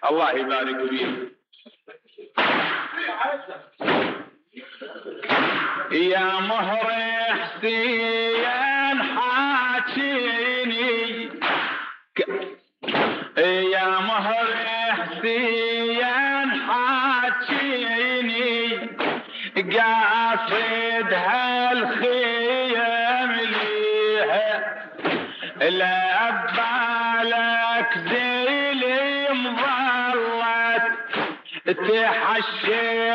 الله يبارك فيك. يا مهر حسين حاكيني، يا مهر حسين حاكيني، قاصد هالخيم ليها لا بالك ذيلي مظلت تحشي